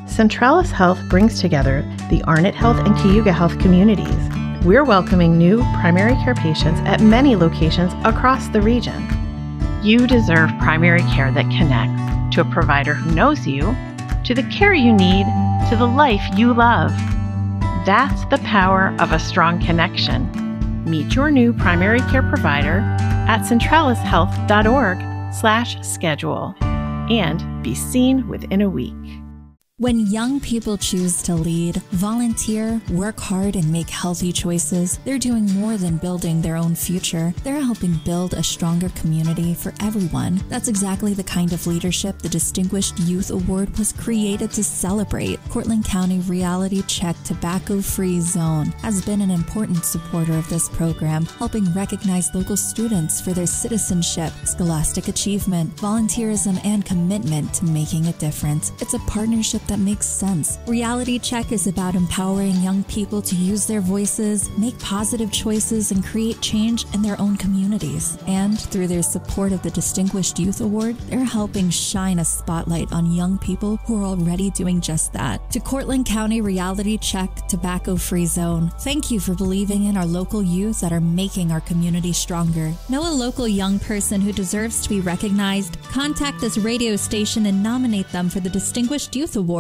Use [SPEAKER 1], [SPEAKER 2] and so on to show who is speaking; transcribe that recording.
[SPEAKER 1] Centralis Health brings together the Arnott Health and Cayuga Health communities. We're welcoming new primary care patients at many locations across the region. You deserve primary care that connects to a provider who knows you, to the care you need, to the life you love. That's the power of a strong connection. Meet your new primary care provider at centralishealth.org/schedule and be seen within a week.
[SPEAKER 2] When young people choose to lead, volunteer, work hard, and make healthy choices, they're doing more than building their own future. They're helping build a stronger community for everyone. That's exactly the kind of leadership the Distinguished Youth Award was created to celebrate. Cortland County Reality Check Tobacco-Free Zone has been an important supporter of this program, helping recognize local students for their citizenship, scholastic achievement, volunteerism, and commitment to making a difference. It's a partnership that makes sense. Reality Check is about empowering young people to use their voices, make positive choices, and create change in their own communities. And through their support of the Distinguished Youth Award, they're helping shine a spotlight on young people who are already doing just that. To Cortland County Reality Check Tobacco-Free Zone, thank you for believing in our local youth that are making our community stronger. Know a local young person who deserves to be recognized? Contact this radio station and nominate them for the Distinguished Youth Award.